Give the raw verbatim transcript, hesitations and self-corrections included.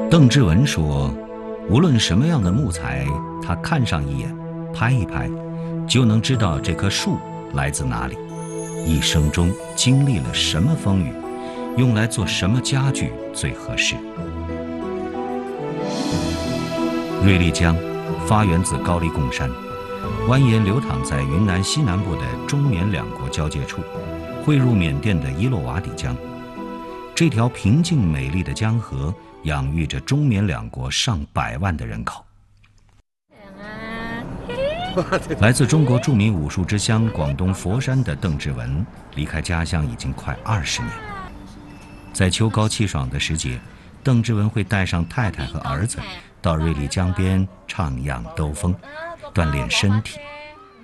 邓之文说，无论什么样的木材，他看上一眼，拍一拍，就能知道这棵树来自哪里，一生中经历了什么风雨，用来做什么家具最合适。瑞丽江发源自高黎贡山，蜿蜒流淌在云南西南部的中缅两国交界处，汇入缅甸的伊洛瓦底江。这条平静美丽的江河养育着中缅两国上百万的人口。来自中国著名武术之乡广东佛山的邓之文，离开家乡已经快二十年。在秋高气爽的时节，邓之文会带上太太和儿子到瑞丽江边徜徉兜风，锻炼身体，